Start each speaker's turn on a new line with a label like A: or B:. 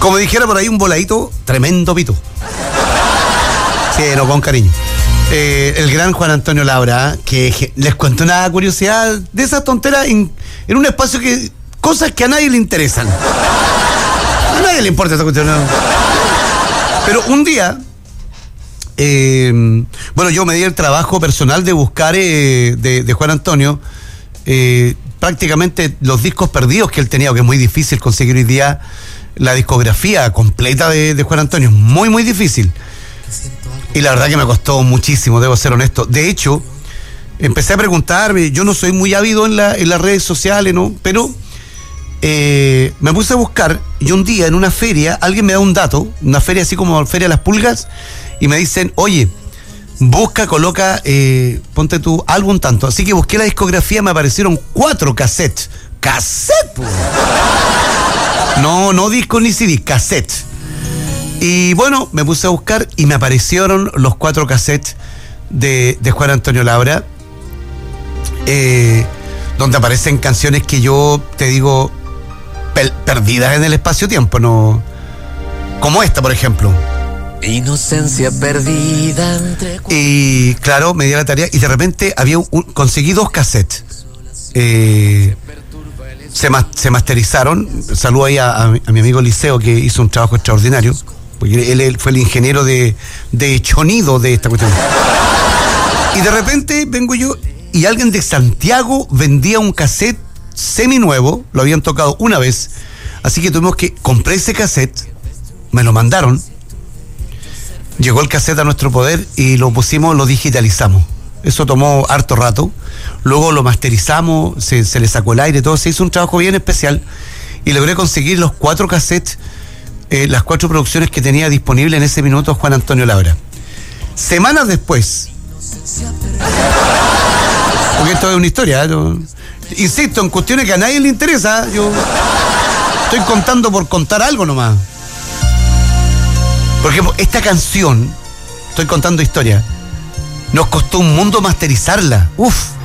A: Como dijera por ahí un voladito, tremendo pito. Sí, no, con cariño. El gran Juan Antonio Labra, que les cuento una curiosidad de esas tonteras en un espacio que... Cosas que a nadie le interesan. A nadie le importa esa cuestión. No. Pero un día... bueno, yo me di el trabajo personal de buscar de Juan Antonio prácticamente los discos perdidos que él tenía, que es muy difícil conseguir hoy día la discografía completa de Juan Antonio, muy muy difícil, y la verdad que me costó muchísimo, debo ser honesto. De hecho, empecé a preguntarme, yo no soy muy ávido en las redes sociales, ¿no? Pero me puse a buscar, y un día en una feria alguien me da un dato, una feria así como Feria de las Pulgas, y me dicen, oye, busca, coloca, ponte tu álbum tanto. Así que busqué la discografía, me aparecieron 4 cassettes. ¡Cassette! No disco ni CD, cassette. Y bueno, me puse a buscar y me aparecieron los 4 cassettes de Juan Antonio Labra, donde aparecen canciones que yo te digo, perdidas en el espacio-tiempo, ¿no? Como esta, por ejemplo.
B: Inocencia perdida entre...
A: Y claro, me di la tarea y de repente conseguí 2 cassettes. Se masterizaron. Saludo ahí a mi amigo Liceo, que hizo un trabajo extraordinario, porque él fue el ingeniero de sonido de esta cuestión. Y de repente vengo yo y alguien de Santiago vendía un cassette seminuevo, lo habían tocado una vez, así que tuvimos que compré ese cassette, me lo mandaron. Llegó el cassette a nuestro poder y lo digitalizamos. Eso tomó harto rato. Luego lo masterizamos, se le sacó el aire, todo. Se hizo un trabajo bien especial y logré conseguir los 4 cassettes, las 4 producciones que tenía disponible en ese minuto Juan Antonio Labra. Semanas después, porque esto es una historia, yo insisto en cuestiones que a nadie le interesa. Yo estoy contando por contar algo nomás. Por ejemplo, esta canción, estoy contando historia, nos costó un mundo masterizarla. Uf.